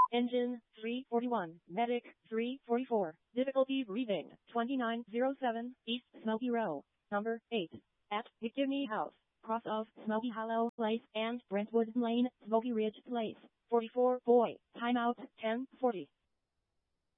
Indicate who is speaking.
Speaker 1: Engine 341, Medic 344, difficulty breathing 2907, East Smoky Row, number 8, at McGivney House, cross of Smoky Hollow Place and Brentwood Lane, Smoky Ridge Place. 44 boy, timeout 10:40.